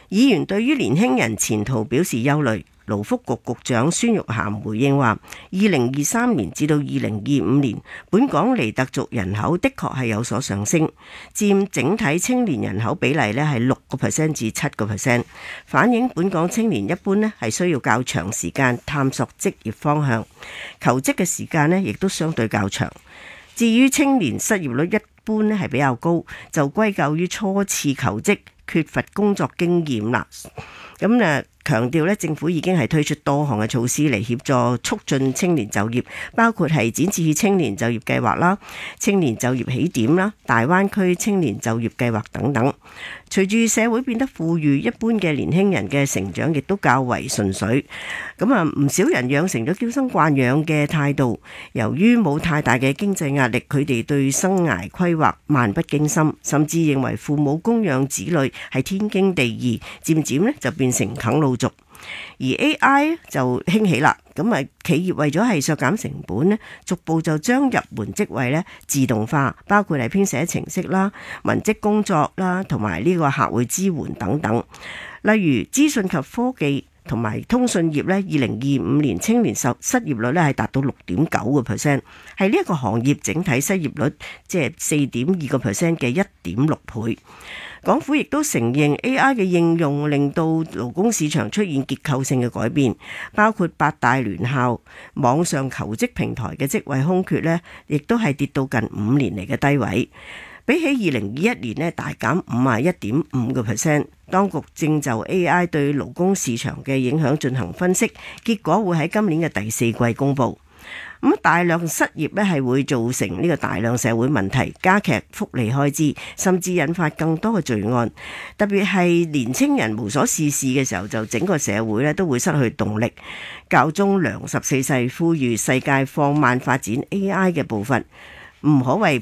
議員對於年輕人前途表示憂慮。勞福局局長孫玉菡回應話：2023年至到2025年，本港尼特族人口的確係有所上升，佔整體青年人口比例咧係6% 至7%，反映本港青年一般咧係需要較長時間探索職業方向，求職嘅時間咧亦都相對較長。至於青年失業率一般咧係比較高，就歸咎於初次求職缺乏工作經驗啦。咁強調政府已經係推出多項嘅措施嚟協助促進青年就業，包括係展翅青年就業計劃啦、青年就業起點啦、大灣區青年就業計劃等等。隨住社會變得富裕，一般嘅年輕人嘅成長亦都較為順遂。唔少人養成咗嬌生慣養嘅態度，由於冇太大嘅經濟壓力，佢哋對生涯規劃漫不經心，甚至認為父母供養子女係天經地義，漸漸就變成啃老族。而 AI 就興起啦，企業為咗係削減成本逐步就將入門職位自動化，包括係編寫程式啦、文職工作啦，同埋呢個客戶支援等等。例如資訊及科技同埋通訊業2025年青年失業率係達到6.9%，係呢一個行業整體失業率即係4.2% 嘅1.6倍。港府亦都承認 AI 嘅應用令到勞工市場出現結構性嘅改變，包括8大聯校網上求職平台嘅職位空缺亦都係跌到近5年嚟嘅低位，比起2021年大減51.5%。當局正就 AI 對勞工市場嘅影響進行分析，結果會喺今年嘅第4季公佈。大量失業係會造成呢個大量社會問題，加劇福利開支，甚至引發更多嘅罪案。特別係年青人無所事事嘅時候，就整個社會都會失去動力。教宗良14世呼籲世界放慢發展 AI 嘅步伐，不可謂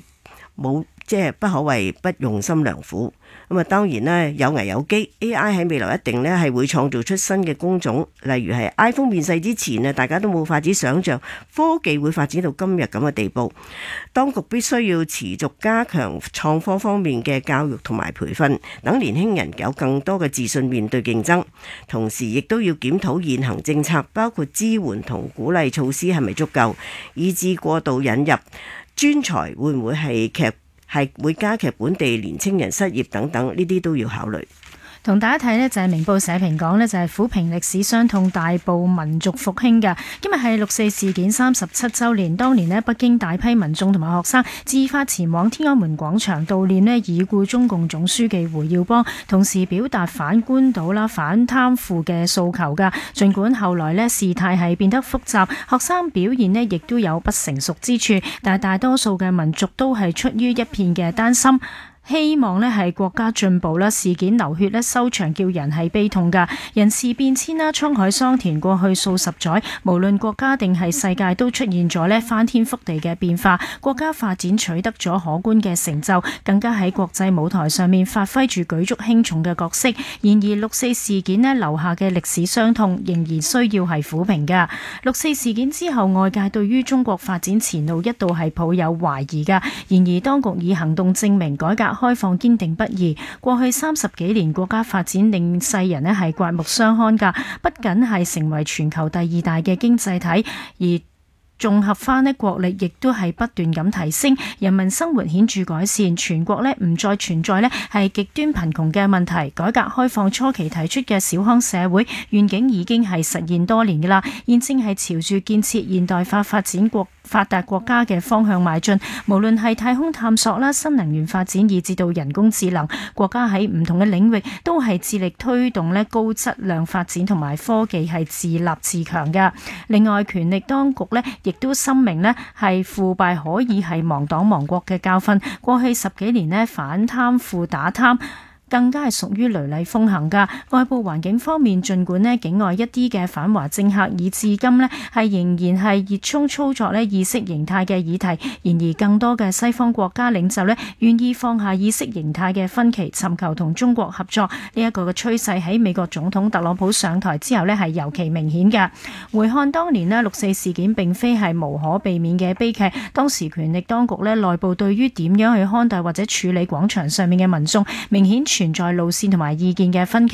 不用心良苦。當然有危有機 ，AI 喺未來一定係會創造出新嘅工種，例如係 iPhone 面世之前大家都冇法子想像科技會發展到今日咁嘅地步。當局必須要持續加強創科方面嘅教育同埋培訓，等年輕人有更多嘅自信面對競爭。同時亦都要檢討現行政策，包括支援同鼓勵措施係咪足夠，以致過度引入專才會唔會係會加劇本地年青人失業等等，呢啲都要考慮。 同大家睇呢就係明報社評講呢就係撫平歷史傷痛，大步民族復興嘅。今日係6·4事件37週年，當年呢北京大批民眾同埋學生自發前往天安門廣場悼念呢已故中共總書記胡耀邦，同時表達反官倒啦、反貪腐嘅訴求㗎。儘管後來呢事態係變得複雜，學生表現呢亦都有不成熟之處，但係大多數嘅民族都係出於一片嘅擔心。希望呢係國家進步啦，事件流血呢收場，叫人係悲痛㗎。人事變遷啦，滄海桑田過去數十載，無論國家定係世界都出現咗呢翻天覆地嘅變化，國家發展取得咗可觀嘅成就，更加喺國際舞台上面發揮住舉足輕重嘅角色。然而6·4事件呢留下嘅歷史傷痛仍然需要係撫平㗎。6·4事件之後，外界對於中國發展前路一度係抱有懷疑㗎。然而當局以行動證明改革開放堅定不移，過去30幾年國家發展令世人呢係刮目相看㗎，不僅係成為全球第2大嘅經濟體，而綜合翻呢國力亦都係不斷咁提升，人民生活顯著改善，全國呢唔再存在呢係極端貧窮嘅問題。改革開放初期提出嘅小康社會願景已經係實現多年㗎啦，現正係朝住建設現代化發達國家嘅方向邁進。無論係太空探索啦、新能源發展，以至到人工智能，國家喺唔同嘅領域都係致力推動呢高質量發展同埋科技係自立自強㗎。另外，權力當局呢亦都深明呢係腐敗可以係亡黨亡國嘅教訓。過去10幾年呢反貪腐打貪更加係屬於雷厲風行㗎。外部環境方面，儘管呢境外一啲嘅反華政客以至今呢係仍然係熱衷操作呢意識形態嘅議題，然而更多嘅西方國家領袖呢願意放下意識形態嘅分歧，尋求同中國合作。呢一個嘅趨勢喺美國總統特朗普上台之後呢係尤其明顯㗎。回看當年呢6·4事件並非係無可避免嘅悲劇，當時權力當局呢內部對於點樣去看待或者處理廣場上面嘅民眾，明顯存在路線同埋意見嘅分歧。